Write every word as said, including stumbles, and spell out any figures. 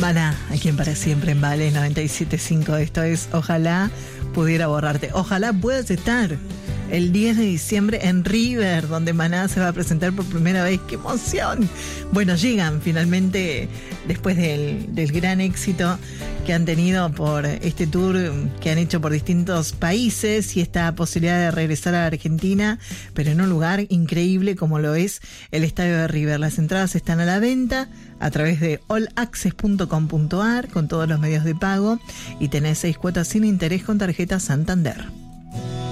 Maná, aquí en Para Siempre en Vale noventa y siete punto cinco. Esto es Ojalá Pudiera Borrarte. Ojalá puedas estar el diez de diciembre en River, donde Maná se va a presentar por primera vez. ¡Qué emoción! Bueno, llegan finalmente después del, del gran éxito que han tenido por este tour que han hecho por distintos países y esta posibilidad de regresar a Argentina, pero en un lugar increíble como lo es el estadio de River. Las entradas están a la venta a través de all access punto com punto a r con todos los medios de pago y tenés seis cuotas sin interés con tarjeta Santander.